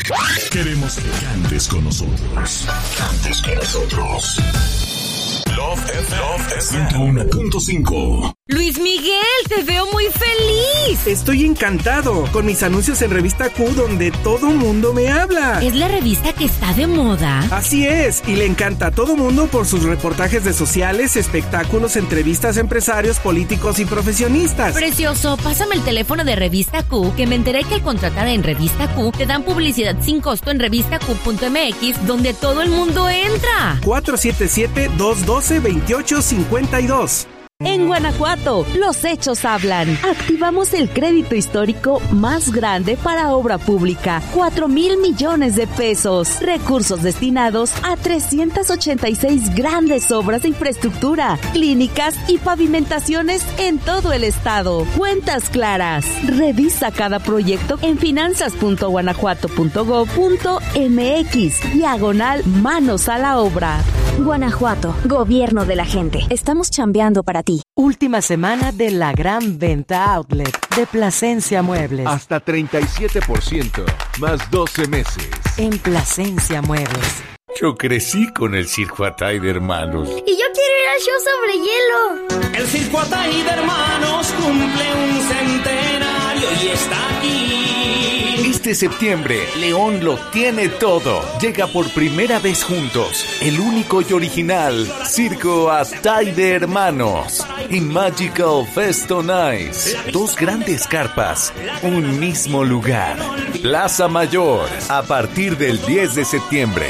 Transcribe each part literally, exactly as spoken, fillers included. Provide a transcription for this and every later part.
Queremos que cantes con nosotros. Cantes con nosotros. Love F M ciento uno punto cinco. Luis Miguel, te veo muy feliz. Estoy encantado con mis anuncios en Revista Q, donde todo mundo me habla. ¿Es la revista que está de moda? Así es, y le encanta a todo mundo por sus reportajes de sociales, espectáculos, entrevistas a empresarios, políticos y profesionistas. Precioso, pásame el teléfono de Revista Q, que me enteré que al contratar en Revista Q te dan publicidad sin costo en revista q punto m x, donde todo el mundo entra. cuatro siete siete, dos uno dos, dos ocho cinco dos. En Guanajuato, los hechos hablan. Activamos el crédito histórico más grande para obra pública, cuatro mil millones de pesos. Recursos destinados a trescientas ochenta y seis grandes obras de infraestructura, clínicas y pavimentaciones en todo el estado. Cuentas claras. Revisa cada proyecto en finanzas punto guanajuato punto gob punto m x, diagonal manos a la obra. Guanajuato, gobierno de la gente. Estamos chambeando para ti. Última semana de la gran venta outlet de Plasencia Muebles. Hasta treinta y siete por ciento, más doce meses. En Plasencia Muebles. Yo crecí con el Circo Atay de Hermanos. Y yo quiero ir al show sobre hielo. El Circo Atay de Hermanos cumple un centenario y está aquí. Este septiembre, León lo tiene todo. Llega por primera vez juntos, el único y original Circo Atay de Hermanos y Magical Festo Nice. Dos grandes carpas, un mismo lugar. Plaza Mayor, a partir del diez de septiembre.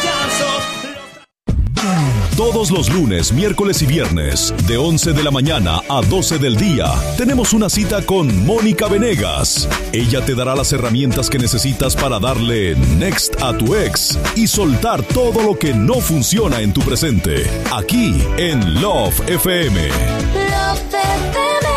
Todos los lunes, miércoles y viernes, de once de la mañana a doce del día, tenemos una cita con Mónica Venegas. Ella te dará las herramientas que necesitas para darle next a tu ex y soltar todo lo que no funciona en tu presente. Aquí en Love F M. Love F M.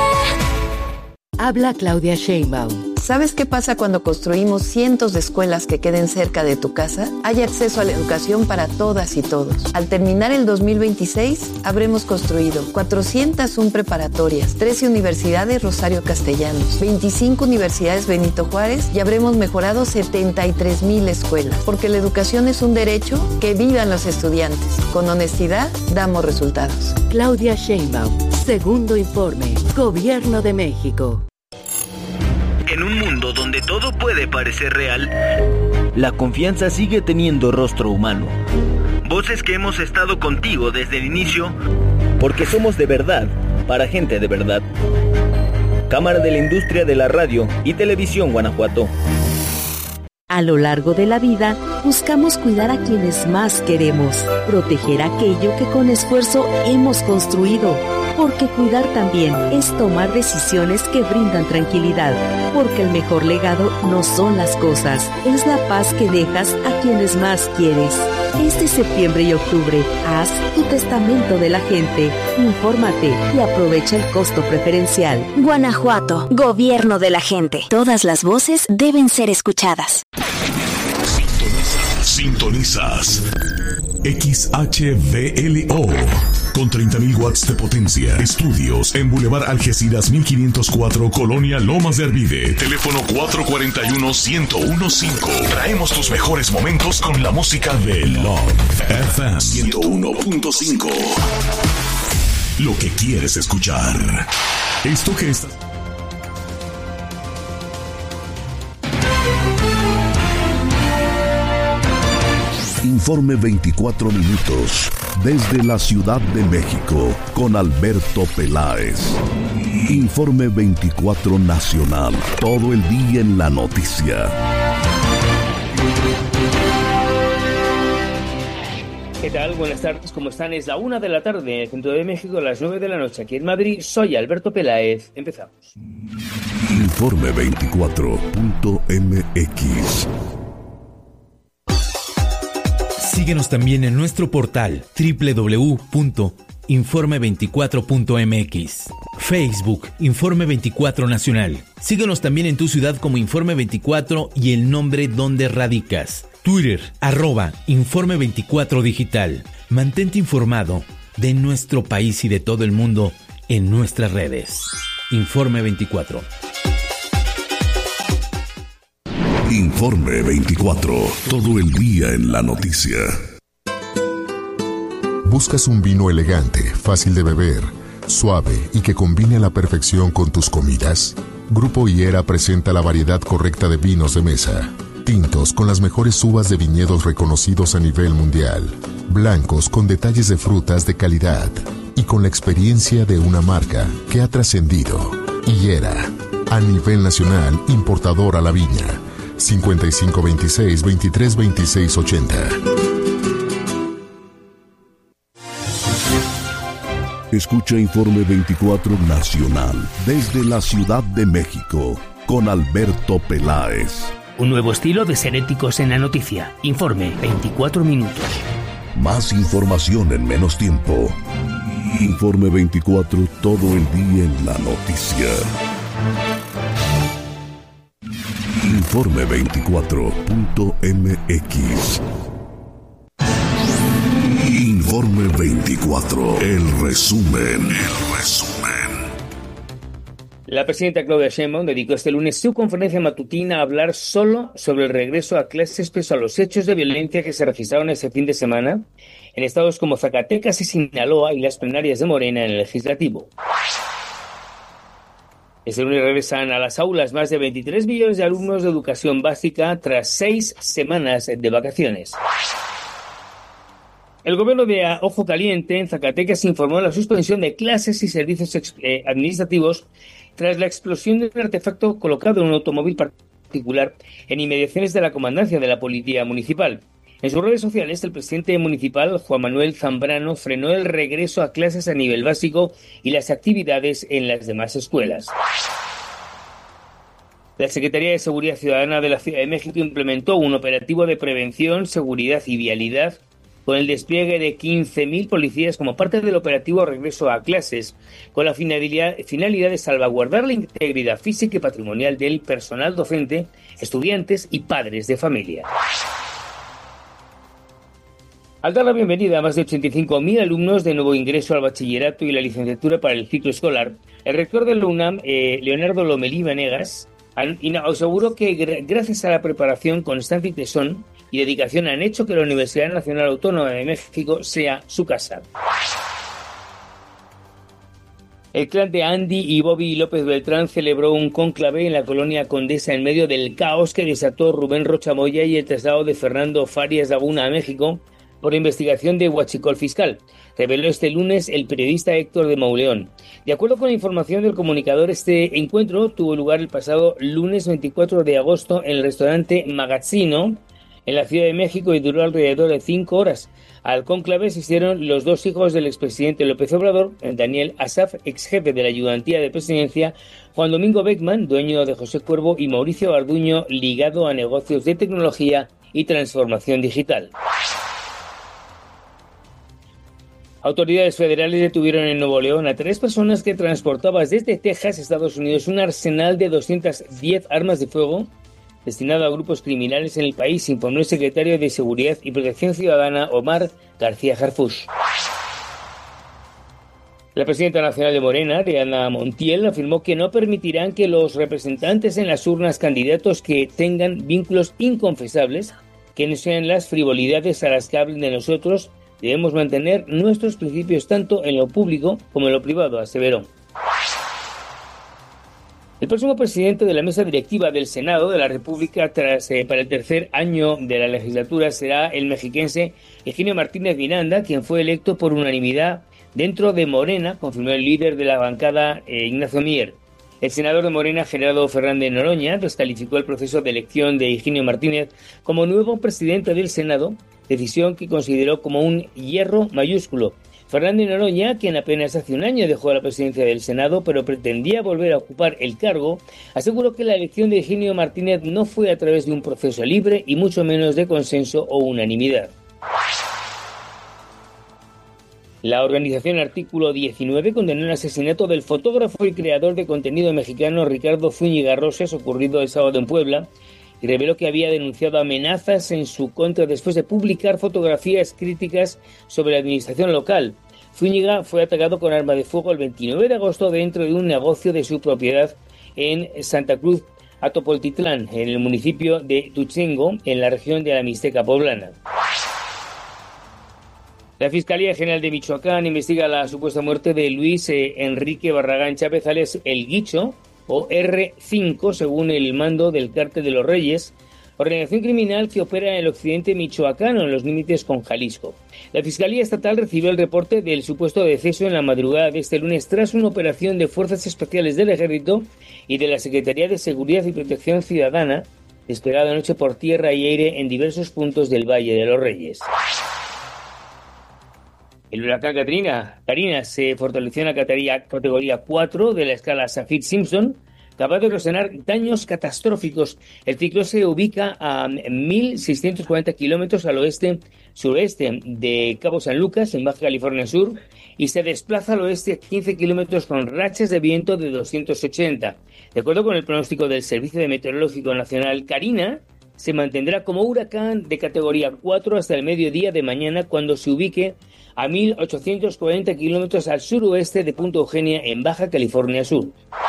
Habla Claudia Sheinbaum. ¿Sabes qué pasa cuando construimos cientos de escuelas que queden cerca de tu casa? Hay acceso a la educación para todas y todos. Al terminar el dos mil veintiséis, habremos construido cuatrocientas una preparatorias, trece universidades Rosario Castellanos, veinticinco universidades Benito Juárez y habremos mejorado setenta y tres mil escuelas. Porque la educación es un derecho, que vivan los estudiantes. Con honestidad, damos resultados. Claudia Sheinbaum, segundo informe, Gobierno de México. En un mundo donde todo puede parecer real, la confianza sigue teniendo rostro humano. Voces que hemos estado contigo desde el inicio, porque somos de verdad, para gente de verdad. Cámara de la Industria de la Radio y Televisión Guanajuato. A lo largo de la vida, buscamos cuidar a quienes más queremos, proteger aquello que con esfuerzo hemos construido, porque cuidar también es tomar decisiones que brindan tranquilidad, porque el mejor legado no son las cosas, es la paz que dejas a quienes más quieres. Este septiembre y octubre, haz tu testamento de la gente, infórmate y aprovecha el costo preferencial. Guanajuato, gobierno de la gente. Todas las voces deben ser escuchadas. Sintonizas, sintonizas. X H V L O con treinta mil watts de potencia. Estudios en Boulevard Algeciras mil quinientos cuatro, Colonia Lomas de Arvide. Teléfono cuatro cuatro uno, uno cero uno cinco. Traemos tus mejores momentos con la música de Love F M ciento uno punto cinco. Lo que quieres escuchar. Esto que está... Informe veinticuatro minutos desde la Ciudad de México con Alberto Peláez. Informe veinticuatro Nacional, todo el día en la noticia. ¿Qué tal? Buenas tardes, ¿cómo están? Es la una de la tarde en el centro de México, a las nueve de la noche aquí en Madrid. Soy Alberto Peláez. Empezamos. Informe veinticuatro punto m x. Síguenos también en nuestro portal doble u doble u doble u punto informe veinticuatro punto m x. Facebook, Informe veinticuatro Nacional. Síguenos también en tu ciudad como Informe veinticuatro y el nombre donde radicas. Twitter, arroba Informe veinticuatro Digital. Mantente informado de nuestro país y de todo el mundo en nuestras redes. Informe veinticuatro. Informe veinticuatro. Todo el día en la noticia. ¿Buscas un vino elegante, fácil de beber, suave y que combine a la perfección con tus comidas? Grupo Higuera presenta la variedad correcta de vinos de mesa. Tintos con las mejores uvas de viñedos reconocidos a nivel mundial. Blancos con detalles de frutas de calidad. Y con la experiencia de una marca que ha trascendido. Higuera, a nivel nacional, importador a la viña. cincuenta y cinco veintiséis, veintitrés veintiséis ochenta. Escucha Informe veinticuatro Nacional desde la Ciudad de México con Alberto Peláez. Un nuevo estilo de ser éticos en la noticia. Informe veinticuatro minutos. Más información en menos tiempo. Informe veinticuatro, todo el día en la noticia. Informe veinticuatro punto m x. Informe veinticuatro, el resumen, el resumen. La presidenta Claudia Sheinbaum dedicó este lunes su conferencia matutina a hablar solo sobre el regreso a clases pese a los hechos de violencia que se registraron este fin de semana en estados como Zacatecas y Sinaloa y las plenarias de Morena en el Legislativo. Este lunes regresan a las aulas más de veintitrés millones de alumnos de educación básica tras seis semanas de vacaciones. El gobierno de Ojo Caliente en Zacatecas informó de la suspensión de clases y servicios eh, administrativos tras la explosión de un artefacto colocado en un automóvil particular en inmediaciones de la comandancia de la Policía Municipal. En sus redes sociales, el presidente municipal, Juan Manuel Zambrano, frenó el regreso a clases a nivel básico y las actividades en las demás escuelas. La Secretaría de Seguridad Ciudadana de la Ciudad de México implementó un operativo de prevención, seguridad y vialidad con el despliegue de quince mil policías como parte del operativo Regreso a Clases, con la finalidad, finalidad de salvaguardar la integridad física y patrimonial del personal docente, estudiantes y padres de familia. Al dar la bienvenida a más de ochenta y cinco mil alumnos de nuevo ingreso al bachillerato y la licenciatura para el ciclo escolar, el rector de la UNAM, eh, Leonardo Lomelí Vanegas, aseguró que gra- gracias a la preparación constante y tesón y dedicación han hecho que la Universidad Nacional Autónoma de México sea su casa. El clan de Andy y Bobby López Beltrán celebró un cónclave en la colonia Condesa en medio del caos que desató Rubén Rocha Moya y el traslado de Fernando Farias Laguna a México por investigación de huachicol fiscal, reveló este lunes el periodista Héctor de Mauleón. De acuerdo con la información del comunicador, este encuentro tuvo lugar el pasado lunes veinticuatro de agosto en el restaurante Magazzino, en la Ciudad de México, y duró alrededor de cinco horas. Al cónclave asistieron los dos hijos del expresidente López Obrador, Daniel Asaf, ex jefe de la ayudantía de presidencia, Juan Domingo Beckman, dueño de José Cuervo, y Mauricio Garduño, ligado a negocios de tecnología y transformación digital. Autoridades federales detuvieron en Nuevo León a tres personas que transportaban desde Texas, Estados Unidos, un arsenal de doscientas diez armas de fuego destinado a grupos criminales en el país, informó el secretario de Seguridad y Protección Ciudadana, Omar García Harfuch. La presidenta nacional de Morena, Ariadna Montiel, afirmó que no permitirán que los representantes en las urnas candidatos que tengan vínculos inconfesables, que no sean las frivolidades a las que hablen de nosotros. Debemos mantener nuestros principios tanto en lo público como en lo privado, aseveró. El próximo presidente de la mesa directiva del Senado de la República tras, eh, para el tercer año de la legislatura será el mexiquense Higinio Martínez Miranda, quien fue electo por unanimidad dentro de Morena, confirmó el líder de la bancada, eh, Ignacio Mier. El senador de Morena, Gerardo Fernández Noroña, descalificó el proceso de elección de Higinio Martínez como nuevo presidente del Senado, decisión que consideró como un hierro mayúsculo. Fernández Noroña, quien apenas hace un año dejó la presidencia del Senado, pero pretendía volver a ocupar el cargo, aseguró que la elección de Higinio Martínez no fue a través de un proceso libre y mucho menos de consenso o unanimidad. La organización Artículo diecinueve condenó el asesinato del fotógrafo y creador de contenido mexicano Ricardo Zúñiga Rosas, ocurrido el sábado en Puebla, y reveló que había denunciado amenazas en su contra después de publicar fotografías críticas sobre la administración local. Zúñiga fue atacado con arma de fuego el veintinueve de agosto dentro de un negocio de su propiedad en Santa Cruz, a Topoltitlán, en el municipio de Tuchengo, en la región de la Mixteca poblana. La Fiscalía General de Michoacán investiga la supuesta muerte de Luis eh, Enrique Barragán Chávez, alias El Guicho, o erre cinco, según el mando del Cártel de los Reyes, organización criminal que opera en el occidente michoacano, en los límites con Jalisco. La Fiscalía Estatal recibió el reporte del supuesto deceso en la madrugada de este lunes tras una operación de Fuerzas Especiales del Ejército y de la Secretaría de Seguridad y Protección Ciudadana, desplegada anoche por tierra y aire en diversos puntos del Valle de los Reyes. El huracán Katrina, Karina se fortaleció en la categoría, categoría cuatro de la escala Saffir-Simpson, capaz de ocasionar daños catastróficos. El ciclón se ubica a mil seiscientos cuarenta kilómetros al oeste-sureste de Cabo San Lucas, en Baja California Sur, y se desplaza al oeste a quince kilómetros con rachas de viento de doscientos ochenta. De acuerdo con el pronóstico del Servicio de Meteorológico Nacional, Karina se mantendrá como huracán de categoría cuatro hasta el mediodía de mañana, cuando se ubique a mil ochocientos cuarenta kilómetros al suroeste de Punta Eugenia, en Baja California Sur.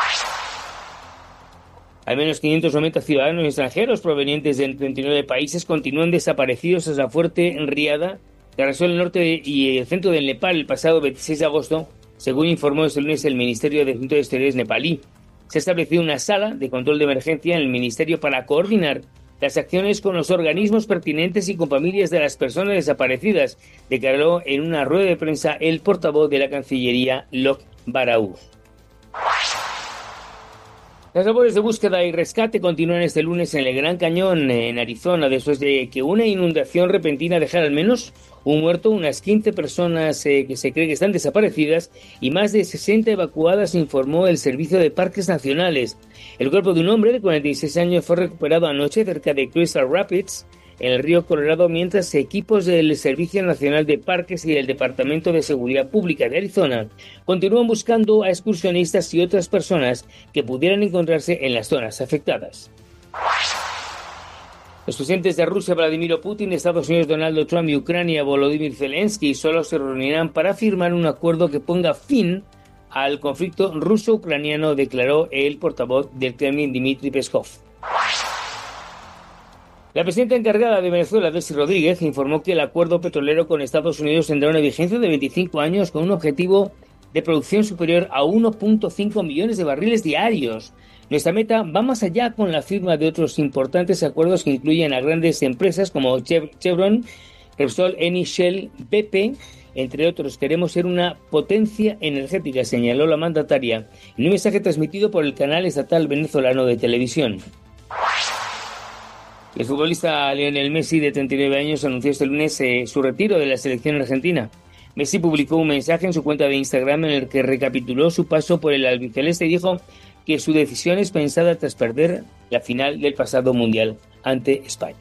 Al menos quinientos noventa ciudadanos extranjeros provenientes de treinta y nueve países continúan desaparecidos tras la fuerte riada que arrasó el norte y el centro del Nepal el pasado veintiséis de agosto, según informó este lunes el Ministerio de Asuntos Exteriores nepalí. Se ha establecido una sala de control de emergencia en el Ministerio para coordinar las acciones con los organismos pertinentes y con familias de las personas desaparecidas, declaró en una rueda de prensa el portavoz de la Cancillería, Lok Baraúz. Las labores de búsqueda y rescate continúan este lunes en el Gran Cañón, en Arizona, después de que una inundación repentina dejara al menos un muerto, unas quince personas eh, que se cree que están desaparecidas y más de sesenta evacuadas, informó el Servicio de Parques Nacionales. El cuerpo de un hombre de cuarenta y seis años fue recuperado anoche cerca de Crystal Rapids, en el río Colorado, mientras equipos del Servicio Nacional de Parques y del Departamento de Seguridad Pública de Arizona continúan buscando a excursionistas y otras personas que pudieran encontrarse en las zonas afectadas. Los presidentes de Rusia, Vladimir Putin, Estados Unidos, Donald Trump y Ucrania, Volodymyr Zelensky, solo se reunirán para firmar un acuerdo que ponga fin al conflicto ruso-ucraniano, declaró el portavoz del Kremlin, Dmitry Peskov. La presidenta encargada de Venezuela, Delcy Rodríguez, informó que el acuerdo petrolero con Estados Unidos tendrá una vigencia de veinticinco años con un objetivo de producción superior a uno punto cinco millones de barriles diarios. Nuestra meta va más allá con la firma de otros importantes acuerdos que incluyen a grandes empresas como Chevron, Repsol, Eni, Shell, B P, entre otros. Queremos ser una potencia energética, señaló la mandataria en un mensaje transmitido por el canal estatal venezolano de televisión. El futbolista Lionel Messi, de treinta y nueve años, anunció este lunes eh, su retiro de la selección argentina. Messi publicó un mensaje en su cuenta de Instagram en el que recapituló su paso por el albiceleste y dijo que su decisión es pensada tras perder la final del pasado Mundial ante España.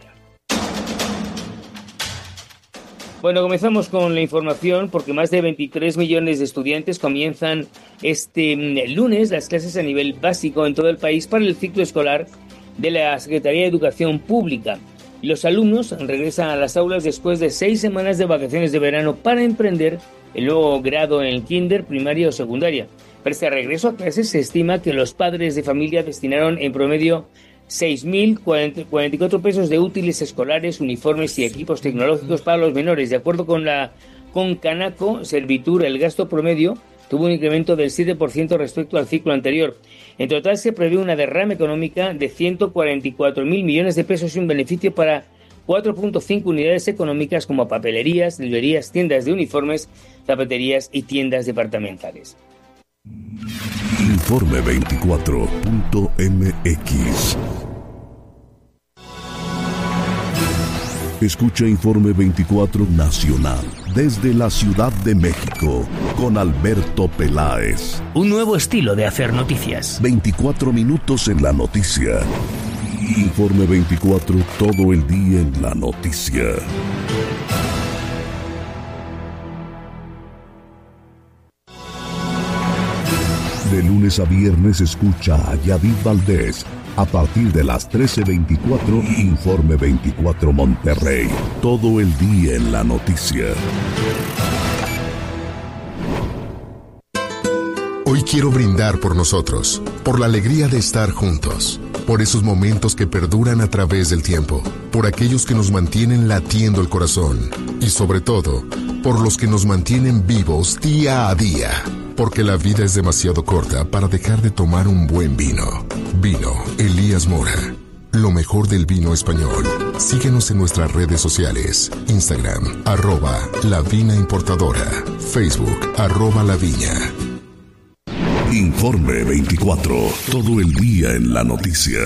Bueno, comenzamos con la información porque más de veintitrés millones de estudiantes comienzan este lunes las clases a nivel básico en todo el país para el ciclo escolar de la Secretaría de Educación Pública. Los alumnos regresan a las aulas después de seis semanas de vacaciones de verano para emprender el nuevo grado en el kinder, primaria o secundaria. Para este regreso a clases se estima que los padres de familia destinaron en promedio seis mil cuarenta y cuatro pesos de útiles escolares, uniformes y equipos tecnológicos para los menores. De acuerdo con la con Canaco Servitur, el gasto promedio tuvo un incremento del siete por ciento respecto al ciclo anterior. En total se prevé una derrama económica de ciento cuarenta y cuatro mil millones de pesos y un beneficio para cuatro punto cinco unidades económicas como papelerías, librerías, tiendas de uniformes, zapaterías y tiendas departamentales. Informe veinticuatro punto m x. Escucha Informe veinticuatro Nacional desde la Ciudad de México con Alberto Peláez. Un nuevo estilo de hacer noticias. veinticuatro minutos en la noticia. Informe veinticuatro, todo el día en la noticia. De lunes a viernes escucha a Yadid Valdés. A partir de las trece veinticuatro, Informe veinticuatro Monterrey. Todo el día en la noticia. Hoy quiero brindar por nosotros, por la alegría de estar juntos, por esos momentos que perduran a través del tiempo, por aquellos que nos mantienen latiendo el corazón y sobre todo, por los que nos mantienen vivos día a día, porque la vida es demasiado corta para dejar de tomar un buen vino. Vino Elías Mora, lo mejor del vino español. Síguenos en nuestras redes sociales, Instagram, arroba La Vina Importadora, Facebook, arroba La Viña. Informe veinticuatro, todo el día en la noticia.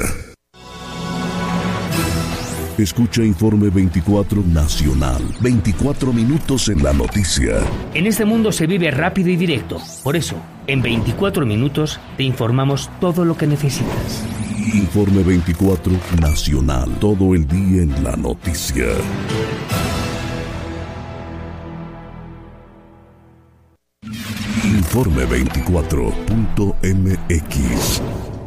Escucha Informe veinticuatro Nacional, veinticuatro minutos en la noticia. En este mundo se vive rápido y directo. Por eso, en veinticuatro minutos te informamos todo lo que necesitas. Informe veinticuatro Nacional, todo el día en la noticia. Informe veinticuatro punto m x.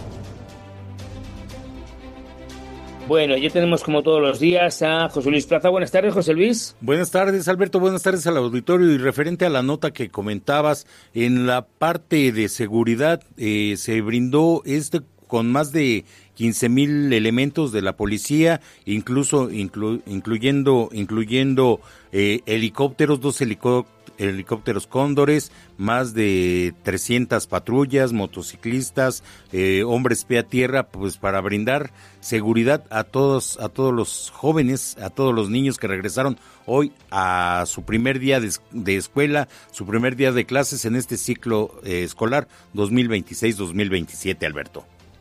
Bueno, ya tenemos como todos los días a José Luis Plaza. Buenas tardes, José Luis. Buenas tardes, Alberto. Buenas tardes al auditorio. Y referente a la nota que comentabas, en la parte de seguridad eh, se brindó este con más de quince mil elementos de la policía, incluso inclu, incluyendo incluyendo eh, helicópteros, dos helicópteros. helicópteros cóndores, más de trescientas patrullas, motociclistas, eh, hombres pie a tierra, pues para brindar seguridad a todos, a todos los jóvenes, a todos los niños que regresaron hoy a su primer día de, de escuela, su primer día de clases en este ciclo eh, escolar dos mil veintiséis dos mil veintisiete, Alberto.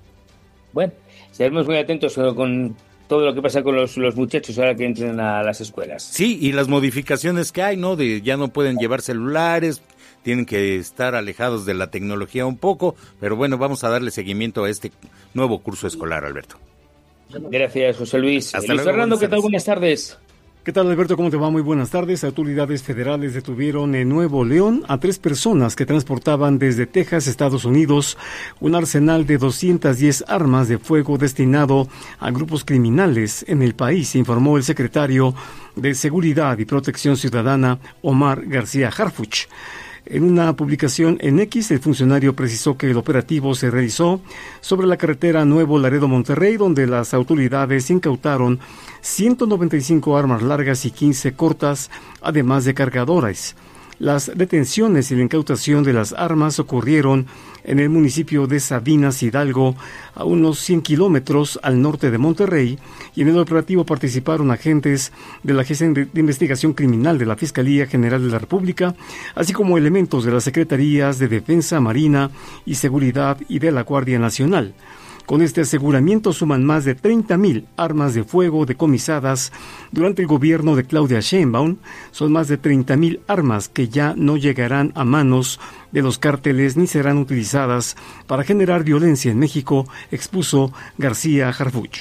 Bueno, estaremos muy atentos con todo lo que pasa con los, los muchachos ahora que entren a las escuelas. Sí, y las modificaciones que hay, ¿no? De ya no pueden llevar celulares, tienen que estar alejados de la tecnología un poco, pero bueno, vamos a darle seguimiento a este nuevo curso escolar, Alberto. Gracias, José Luis. Hasta Luis luego, Fernando, ¿qué tal? Buenas tardes. ¿Qué tal, Alberto? ¿Cómo te va? Muy buenas tardes. Autoridades federales detuvieron en Nuevo León a tres personas que transportaban desde Texas, Estados Unidos, un arsenal de doscientas diez armas de fuego destinado a grupos criminales en el país, informó el secretario de Seguridad y Protección Ciudadana, Omar García Harfuch. En una publicación en X, el funcionario precisó que el operativo se realizó sobre la carretera Nuevo Laredo-Monterrey, donde las autoridades incautaron ciento noventa y cinco armas largas y quince cortas, además de cargadores. Las detenciones y la incautación de las armas ocurrieron en el municipio de Sabinas, Hidalgo, a unos cien kilómetros al norte de Monterrey, y en el operativo participaron agentes de la Agencia de Investigación Criminal de la Fiscalía General de la República, así como elementos de las Secretarías de Defensa, Marina y Seguridad y de la Guardia Nacional. Con este aseguramiento suman más de treinta mil armas de fuego decomisadas durante el gobierno de Claudia Sheinbaum. Son más de treinta mil armas que ya no llegarán a manos de los cárteles ni serán utilizadas para generar violencia en México, expuso García Harfuch.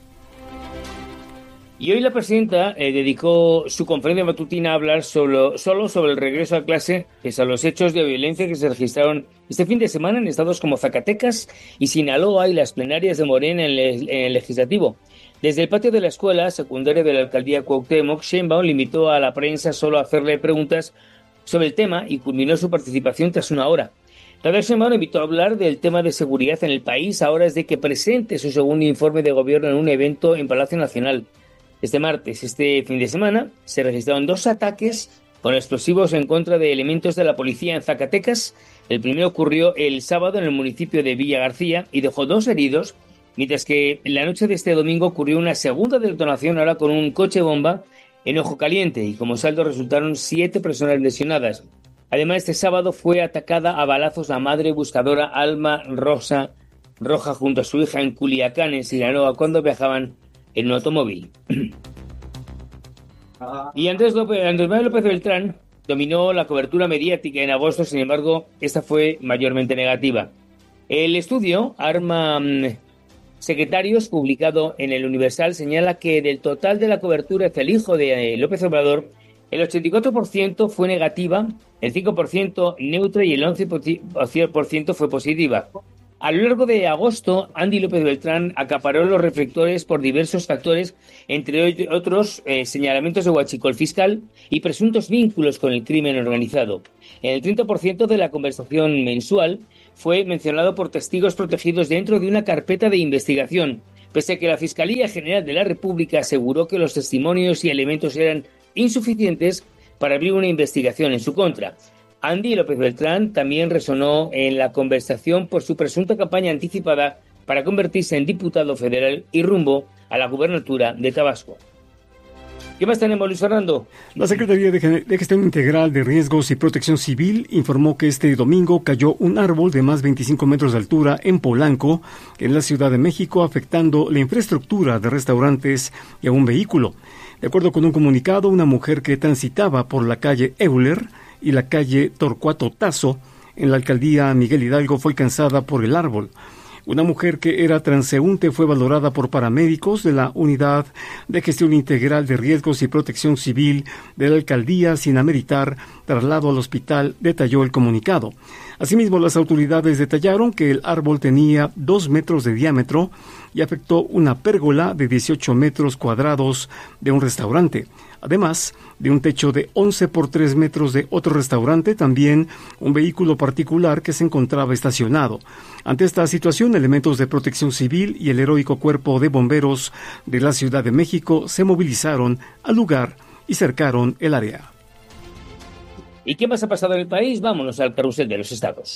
Y hoy la presidenta eh, dedicó su conferencia matutina a hablar solo, solo sobre el regreso a clase, pese a los hechos de violencia que se registraron este fin de semana en estados como Zacatecas y Sinaloa y las plenarias de Morena en, le, en el Legislativo. Desde el patio de la escuela secundaria de la alcaldía Cuauhtémoc, Sheinbaum limitó a la prensa solo a hacerle preguntas sobre el tema y culminó su participación tras una hora. Claudia Sheinbaum invitó a hablar del tema de seguridad en el país a horas de que presente su segundo informe de gobierno en un evento en Palacio Nacional. Este martes, este fin de semana, se registraron dos ataques con explosivos en contra de elementos de la policía en Zacatecas. El primero ocurrió el sábado en el municipio de Villa García y dejó dos heridos, mientras que en la noche de este domingo ocurrió una segunda detonación ahora con un coche bomba en Ojo Caliente y como saldo resultaron siete personas lesionadas. Además, este sábado fue atacada a balazos la madre buscadora Alma Rosa Roja junto a su hija en Culiacán, en Sinaloa, cuando viajaban en un automóvil. Y Andrés López, Andrés Manuel López Beltrán dominó la cobertura mediática en agosto, sin embargo, esta fue mayormente negativa. El estudio Arma Secretarios, publicado en el Universal, señala que del total de la cobertura hacia el hijo de López Obrador, el ochenta y cuatro por ciento fue negativa, el cinco por ciento neutra y el once por ciento fue positiva. A lo largo de agosto, Andy López Beltrán acaparó los reflectores por diversos factores, entre otros eh, señalamientos de huachicol fiscal y presuntos vínculos con el crimen organizado. En el treinta por ciento de la conversación mensual fue mencionado por testigos protegidos dentro de una carpeta de investigación, pese a que la Fiscalía General de la República aseguró que los testimonios y elementos eran insuficientes para abrir una investigación en su contra. Andy López Beltrán también resonó en la conversación por su presunta campaña anticipada para convertirse en diputado federal y rumbo a la gubernatura de Tabasco. ¿Qué más tenemos, Luis Fernando? La Secretaría de Gestión Integral de Riesgos y Protección Civil informó que este domingo cayó un árbol de más de veinticinco metros de altura en Polanco, en la Ciudad de México, afectando la infraestructura de restaurantes y a un vehículo. De acuerdo con un comunicado, una mujer que transitaba por la calle Euler y la calle Torcuato Tazo, en la alcaldía Miguel Hidalgo, fue alcanzada por el árbol. Una mujer que era transeúnte fue valorada por paramédicos de la Unidad de Gestión Integral de Riesgos y Protección Civil de la alcaldía sin ameritar traslado al hospital, detalló el comunicado. Asimismo, las autoridades detallaron que el árbol tenía dos metros de diámetro y afectó una pérgola de dieciocho metros cuadrados de un restaurante. Además de un techo de once por tres metros de otro restaurante, también un vehículo particular que se encontraba estacionado. Ante esta situación, elementos de Protección Civil y el heroico Cuerpo de Bomberos de la Ciudad de México se movilizaron al lugar y cercaron el área. ¿Y qué más ha pasado en el país? Vámonos al carrusel de los estados.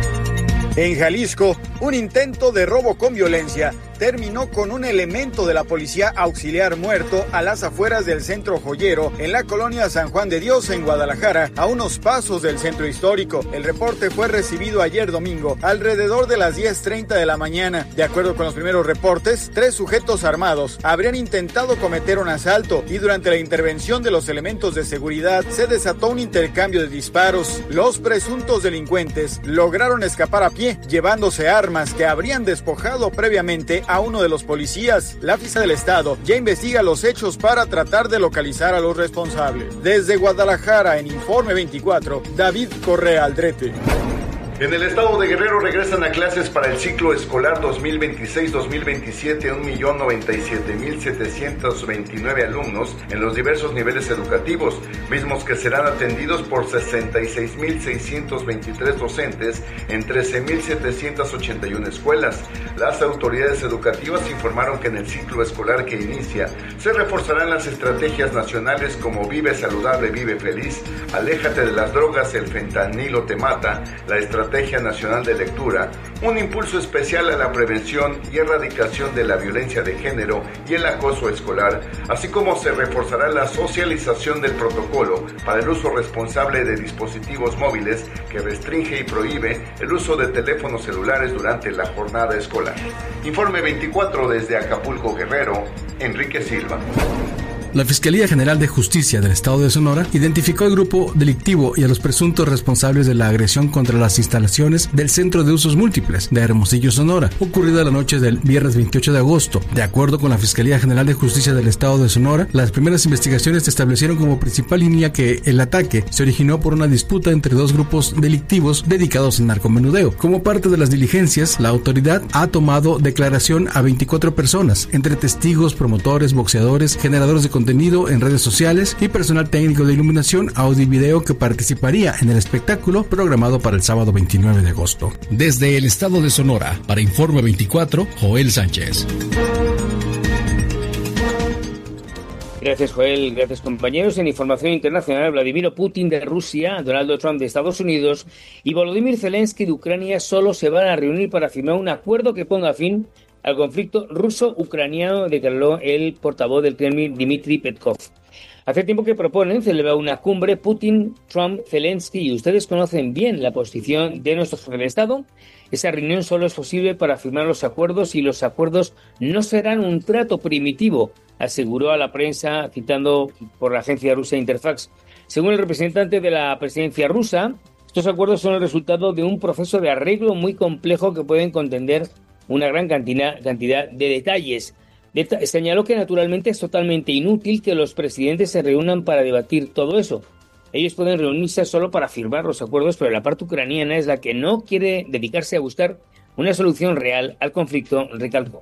En Jalisco, un intento de robo con violencia terminó con un elemento de la policía auxiliar muerto a las afueras del centro joyero en la colonia San Juan de Dios en Guadalajara, a unos pasos del centro histórico. El reporte fue recibido ayer domingo alrededor de las diez treinta de la mañana. De acuerdo con los primeros reportes, tres sujetos armados habrían intentado cometer un asalto y durante la intervención de los elementos de seguridad se desató un intercambio de disparos. Los presuntos delincuentes lograron escapar a pie, llevándose armas que habrían despojado previamente a uno de los policías. La Fiscalía del Estado ya investiga los hechos para tratar de localizar a los responsables. Desde Guadalajara, en Informe veinticuatro, David Correa Aldrete. En el estado de Guerrero regresan a clases para el ciclo escolar dos mil veintiséis dos mil veintisiete un millón noventa y siete mil setecientos veintinueve alumnos en los diversos niveles educativos, mismos que serán atendidos por sesenta y seis mil seiscientos veintitrés docentes en trece mil setecientos ochenta y una escuelas. Las autoridades educativas informaron que en el ciclo escolar que inicia se reforzarán las estrategias nacionales como Vive Saludable, Vive Feliz, Aléjate de las drogas, el fentanilo te mata, la estrategia Estrategia Nacional de Lectura, un impulso especial a la prevención y erradicación de la violencia de género y el acoso escolar, así como se reforzará la socialización del protocolo para el uso responsable de dispositivos móviles que restringe y prohíbe el uso de teléfonos celulares durante la jornada escolar. Informe veinticuatro desde Acapulco, Guerrero, Enrique Silva. La Fiscalía General de Justicia del Estado de Sonora identificó al grupo delictivo y a los presuntos responsables de la agresión contra las instalaciones del Centro de Usos Múltiples de Hermosillo, Sonora, ocurrida la noche del viernes veintiocho de agosto. De acuerdo con la Fiscalía General de Justicia del Estado de Sonora, las primeras investigaciones establecieron como principal línea que el ataque se originó por una disputa entre dos grupos delictivos dedicados al narcomenudeo. Como parte de las diligencias, la autoridad ha tomado declaración a veinticuatro personas, entre testigos, promotores, boxeadores, generadores de contenido en redes sociales y personal técnico de iluminación, audio y video que participaría en el espectáculo programado para el sábado veintinueve de agosto. Desde el estado de Sonora, para Informe veinticuatro, Joel Sánchez. Gracias, Joel. Gracias, compañeros. En información internacional, Vladimir Putin de Rusia, Donald Trump de Estados Unidos y Volodymyr Zelensky de Ucrania solo se van a reunir para firmar un acuerdo que ponga fin al conflicto ruso-ucraniano, declaró el portavoz del Kremlin, Dmitry Peskov. Hace tiempo que proponen celebrar una cumbre Putin, Trump, Zelensky, y ustedes conocen bien la posición de nuestro jefe de Estado. Esa reunión solo es posible para firmar los acuerdos y los acuerdos no serán un trato primitivo, aseguró a la prensa, citando por la agencia rusa Interfax. Según el representante de la presidencia rusa, estos acuerdos son el resultado de un proceso de arreglo muy complejo que pueden contener una gran cantidad, cantidad de detalles. Deta- señaló que naturalmente es totalmente inútil que los presidentes se reúnan para debatir todo eso. Ellos pueden reunirse solo para firmar los acuerdos, pero la parte ucraniana es la que no quiere dedicarse a buscar una solución real al conflicto, recalcó.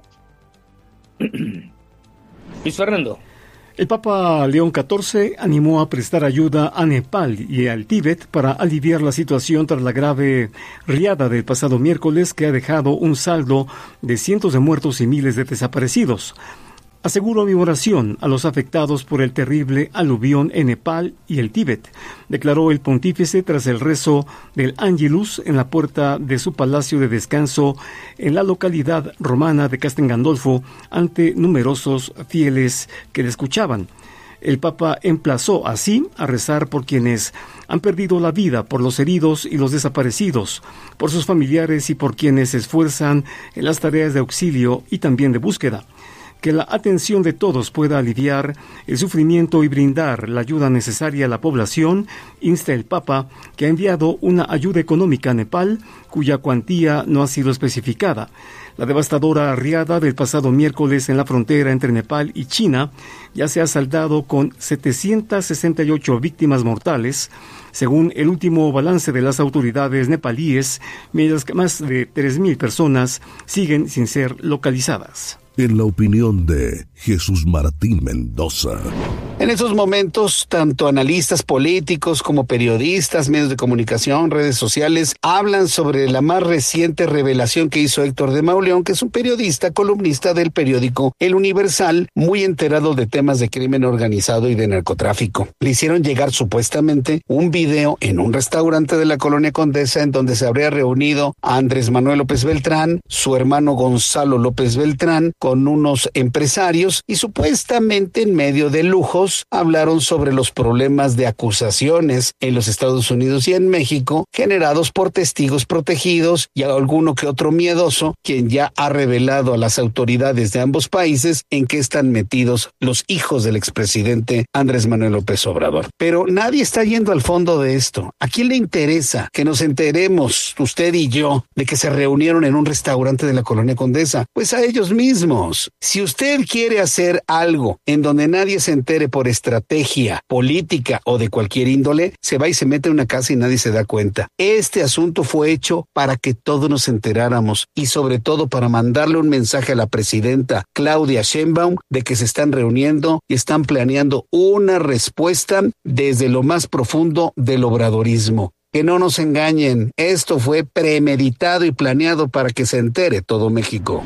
Luis Fernando. El Papa León catorce animó a prestar ayuda a Nepal y al Tíbet para aliviar la situación tras la grave riada del pasado miércoles que ha dejado un saldo de cientos de muertos y miles de desaparecidos. Aseguro mi oración a los afectados por el terrible aluvión en Nepal y el Tíbet, declaró el pontífice tras el rezo del Ángelus en la puerta de su palacio de descanso en la localidad romana de Castel Gandolfo ante numerosos fieles que le escuchaban. El Papa emplazó así a rezar por quienes han perdido la vida, por los heridos y los desaparecidos, por sus familiares y por quienes se esfuerzan en las tareas de auxilio y también de búsqueda. Que la atención de todos pueda aliviar el sufrimiento y brindar la ayuda necesaria a la población, insta el Papa, que ha enviado una ayuda económica a Nepal, cuya cuantía no ha sido especificada. La devastadora riada del pasado miércoles en la frontera entre Nepal y China ya se ha saldado con setecientas sesenta y ocho víctimas mortales, según el último balance de las autoridades nepalíes, mientras que más de tres mil personas siguen sin ser localizadas. En la opinión de Jesús Martín Mendoza. En esos momentos, tanto analistas políticos como periodistas, medios de comunicación, redes sociales, hablan sobre la más reciente revelación que hizo Héctor de Mauleón, que es un periodista, columnista del periódico El Universal, muy enterado de temas de crimen organizado y de narcotráfico. Le hicieron llegar supuestamente un video en un restaurante de la Colonia Condesa en donde se habría reunido a Andrés Manuel López Beltrán, su hermano Gonzalo López Beltrán, con unos empresarios y supuestamente en medio de lujos hablaron sobre los problemas de acusaciones en los Estados Unidos y en México generados por testigos protegidos y a alguno que otro miedoso, quien ya ha revelado a las autoridades de ambos países en qué están metidos los hijos del expresidente Andrés Manuel López Obrador. Pero nadie está yendo al fondo de esto. ¿A quién le interesa que nos enteremos, usted y yo, de que se reunieron en un restaurante de la Colonia Condesa? Pues a ellos mismos. Si usted quiere hacer algo en donde nadie se entere por estrategia política o de cualquier índole, se va y se mete en una casa y nadie se da cuenta. Este asunto fue hecho para que todos nos enteráramos y sobre todo para mandarle un mensaje a la presidenta Claudia Sheinbaum de que se están reuniendo y están planeando una respuesta desde lo más profundo del obradorismo. Que no nos engañen, esto fue premeditado y planeado para que se entere todo México.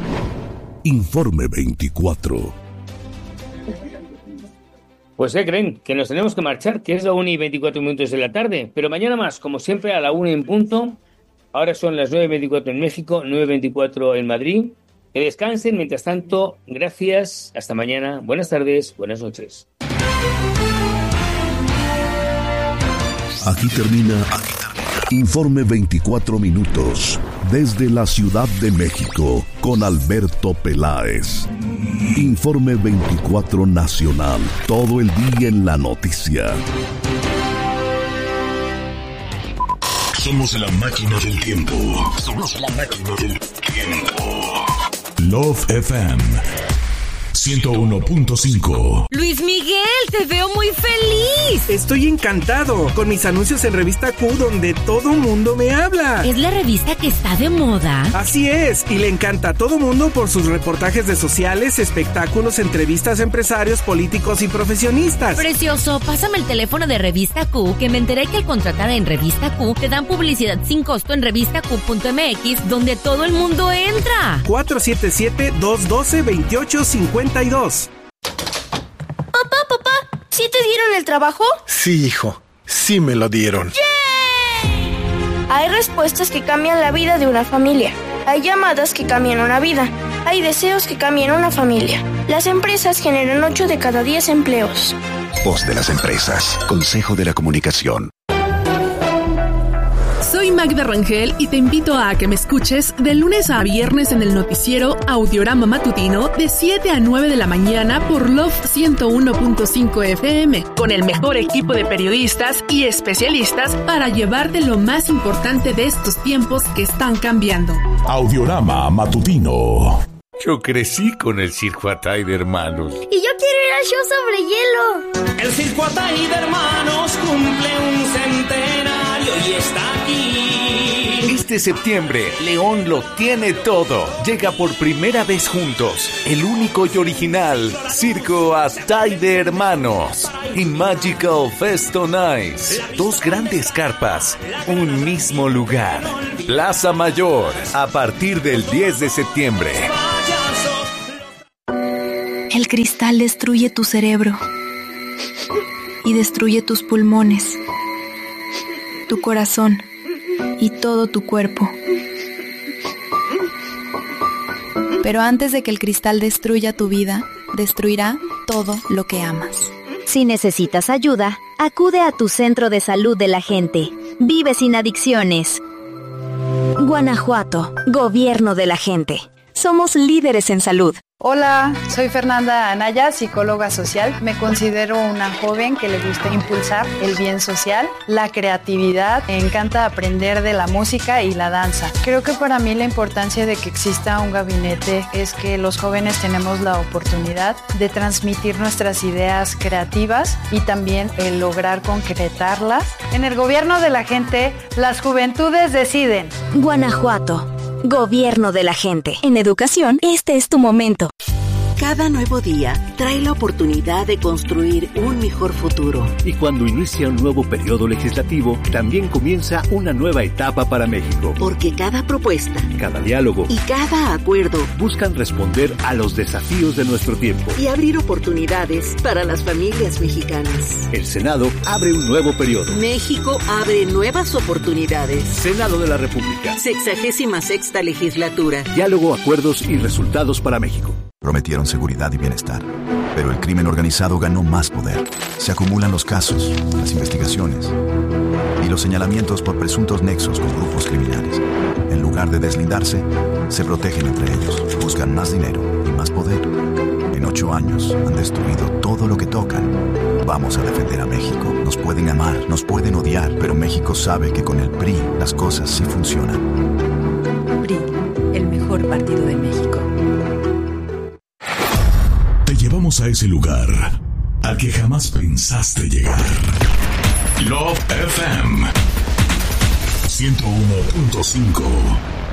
Informe veinticuatro. Pues ¿qué creen? Que nos tenemos que marchar, que es la una y veinticuatro minutos de la tarde, pero mañana más, como siempre, a la una en punto. Ahora son las nueve y veinticuatro en México, nueve y veinticuatro en Madrid. Que descansen, mientras tanto, gracias, hasta mañana, buenas tardes, buenas noches. Aquí termina, aquí termina. Informe veinticuatro minutos, desde la Ciudad de México, con Alberto Peláez. Informe veinticuatro Nacional, todo el día en la noticia. Somos la máquina del tiempo. Somos la máquina del tiempo. Love F M ciento uno punto cinco. Luis Miguel, te veo muy feliz. Estoy encantado con mis anuncios en Revista Q, donde todo mundo me habla. ¿Es la revista que está de moda? Así es, y le encanta a todo mundo por sus reportajes de sociales, espectáculos, entrevistas a empresarios, políticos y profesionistas. Precioso, pásame el teléfono de Revista Q, que me enteré que al contratar en Revista Q te dan publicidad sin costo en revista q punto m x, donde todo el mundo entra. cuatro siete siete, dos uno dos, dos ocho cinco dos. Papá, papá, ¿sí te dieron el trabajo? Sí, hijo, sí me lo dieron. ¡Yay! Hay respuestas que cambian la vida de una familia. Hay llamadas que cambian una vida. Hay deseos que cambian una familia. Las empresas generan ocho de cada diez empleos. Voz de las empresas. Consejo de la Comunicación. Soy Magda Rangel y te invito a que me escuches de lunes a viernes en el noticiero Audiorama Matutino de siete a nueve de la mañana por Love ciento uno punto cinco F M, con el mejor equipo de periodistas y especialistas para llevarte lo más importante de estos tiempos que están cambiando. Audiorama Matutino. Yo crecí con el Circo Atay de Hermanos. Y yo quiero ir al show sobre hielo. El Circo Atay de Hermanos cumple un centenario y está aquí. Este Este septiembre, León lo tiene todo. Llega por primera vez juntos, el único y original Circo Atay de Hermanos y Magical Fest on Ice. Dos grandes carpas, un mismo lugar. Plaza Mayor, a partir del diez de septiembre. El cristal destruye tu cerebro y destruye tus pulmones, tu corazón y todo tu cuerpo. Pero antes de que el cristal destruya tu vida, destruirá todo lo que amas. Si necesitas ayuda, acude a tu centro de salud de la gente. Vive sin adicciones. Guanajuato, Gobierno de la gente. Somos líderes en salud. Hola, soy Fernanda Anaya, psicóloga social. Me considero una joven que le gusta impulsar el bien social, la creatividad. Me encanta aprender de la música y la danza. Creo que para mí la importancia de que exista un gabinete es que los jóvenes tenemos la oportunidad de transmitir nuestras ideas creativas y también el lograr concretarlas. En el gobierno de la gente, las juventudes deciden. Guanajuato, Gobierno de la gente. En educación, este es tu momento. Cada nuevo día trae la oportunidad de construir un mejor futuro. Y cuando inicia un nuevo periodo legislativo, también comienza una nueva etapa para México. Porque cada propuesta, cada diálogo y cada acuerdo buscan responder a los desafíos de nuestro tiempo y abrir oportunidades para las familias mexicanas. El Senado abre un nuevo periodo. México abre nuevas oportunidades. Senado de la República. Sexagésima sexta legislatura. Diálogo, acuerdos y resultados para México. Prometieron seguridad y bienestar, pero el crimen organizado ganó más poder. Se acumulan los casos, las investigaciones y los señalamientos por presuntos nexos con grupos criminales. En lugar de deslindarse, se protegen entre ellos, buscan más dinero y más poder. En ocho años han destruido todo lo que tocan. Vamos a defender a México. Nos pueden amar, nos pueden odiar, pero México sabe que con el P R I las cosas sí funcionan. P R I, el mejor partido de México. Llevamos a ese lugar al que jamás pensaste llegar. Love F M ciento uno punto cinco.